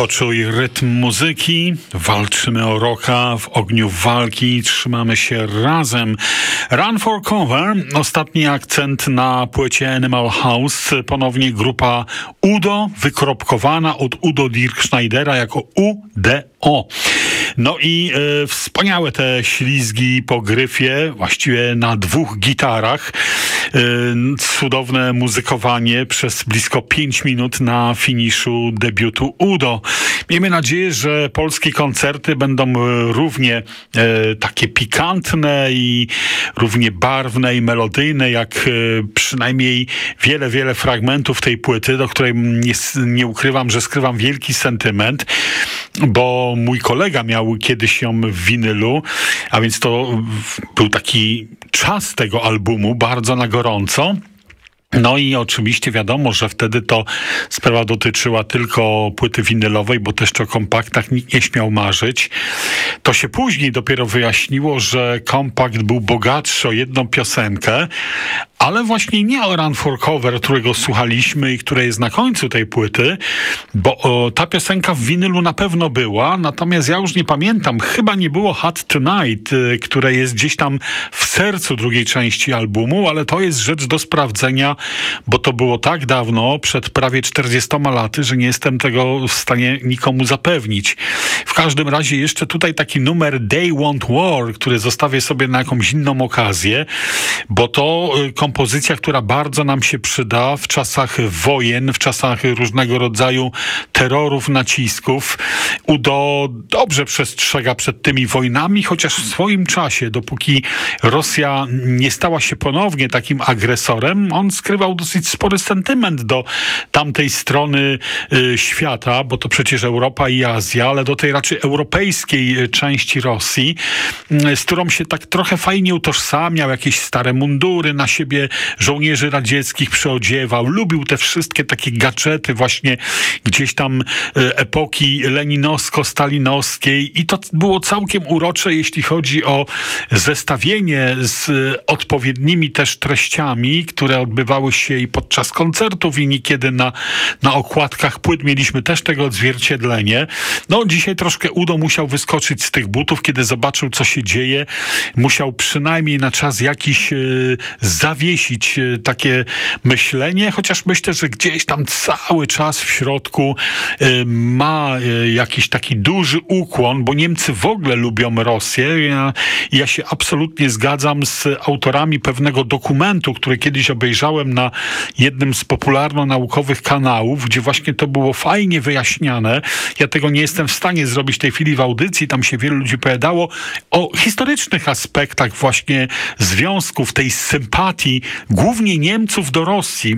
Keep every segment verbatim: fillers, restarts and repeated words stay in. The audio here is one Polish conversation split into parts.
Poczuj rytm muzyki, walczymy o rocka, w ogniu walki trzymamy się razem. Run for Cover, ostatni akcent na płycie Animal House, ponownie grupa Udo, wykropkowana od Udo Dirkschneidera jako U D O. No i e, wspaniałe te ślizgi po gryfie, właściwie na dwóch gitarach. E, cudowne muzykowanie przez blisko pięć minut na finiszu debiutu Udo. Miejmy nadzieję, że polskie koncerty będą równie e, takie pikantne i równie barwne i melodyjne, jak e, przynajmniej wiele, wiele fragmentów tej płyty, do której nie, nie ukrywam, że skrywam wielki sentyment, bo mój kolega miał kiedyś ją w winylu, a więc to był taki czas tego albumu, bardzo na gorąco. No i oczywiście wiadomo, że wtedy to sprawa dotyczyła tylko płyty winylowej, bo też o kompaktach nikt nie śmiał marzyć. To się później dopiero wyjaśniło, że kompakt był bogatszy o jedną piosenkę, ale właśnie nie o Run for Cover, którego słuchaliśmy i które jest na końcu tej płyty, bo o, ta piosenka w winylu na pewno była, natomiast ja już nie pamiętam, chyba nie było Hot Tonight, y, które jest gdzieś tam w sercu drugiej części albumu, ale to jest rzecz do sprawdzenia, bo to było tak dawno, przed prawie czterdziestoma laty, że nie jestem tego w stanie nikomu zapewnić. W każdym razie jeszcze tutaj taki numer They Want War, który zostawię sobie na jakąś inną okazję, bo to y, kompozycja, która bardzo nam się przyda w czasach wojen, w czasach różnego rodzaju terrorów, nacisków. Udo dobrze przestrzega przed tymi wojnami, chociaż w swoim czasie, dopóki Rosja nie stała się ponownie takim agresorem, on skrywał dosyć spory sentyment do tamtej strony y, świata, bo to przecież Europa i Azja, ale do tej raczej europejskiej części Rosji, y, z którą się tak trochę fajnie utożsamiał, jakieś stare mundury na siebie żołnierzy radzieckich przyodziewał, lubił te wszystkie takie gadżety właśnie gdzieś tam epoki leninowsko-stalinowskiej i to było całkiem urocze, jeśli chodzi o zestawienie z odpowiednimi też treściami, które odbywały się i podczas koncertów i niekiedy na, na okładkach płyt mieliśmy też tego odzwierciedlenie. No dzisiaj troszkę Udo musiał wyskoczyć z tych butów, kiedy zobaczył, co się dzieje. Musiał przynajmniej na czas jakiś yy, zawiesić takie myślenie, chociaż myślę, że gdzieś tam cały czas w środku y, ma y, jakiś taki duży ukłon, bo Niemcy w ogóle lubią Rosję. Ja, ja się absolutnie zgadzam z autorami pewnego dokumentu, który kiedyś obejrzałem na jednym z popularno-naukowych kanałów, gdzie właśnie to było fajnie wyjaśniane. Ja tego nie jestem w stanie zrobić w tej chwili w audycji. Tam się wielu ludzi opowiadało o historycznych aspektach właśnie związków, tej sympatii głównie Niemców do Rosji,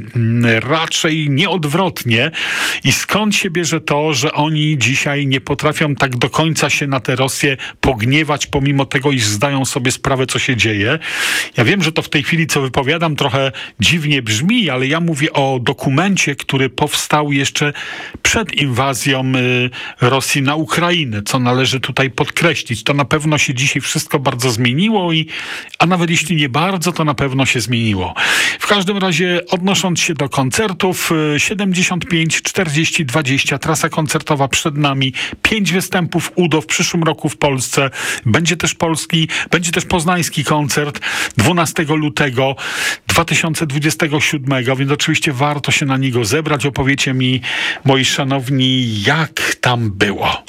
raczej nieodwrotnie. I skąd się bierze to, że oni dzisiaj nie potrafią tak do końca się na tę Rosję pogniewać, pomimo tego, iż zdają sobie sprawę, co się dzieje. Ja wiem, że to w tej chwili, co wypowiadam, trochę dziwnie brzmi, ale ja mówię o dokumencie, który powstał jeszcze przed inwazją y, Rosji na Ukrainę, co należy tutaj podkreślić. To na pewno się dzisiaj wszystko bardzo zmieniło, i, a nawet jeśli nie bardzo, to na pewno się zmieniło. W każdym razie, odnosząc się do koncertów, siedemdziesiąt pięć, czterdzieści, dwadzieścia, trasa koncertowa przed nami, pięć występów Udo w przyszłym roku w Polsce. Będzie też polski, będzie też poznański koncert dwunastego lutego dwa tysiące dwudziestego siódmego, więc oczywiście warto się na niego zebrać. Opowiecie mi, moi szanowni, jak tam było.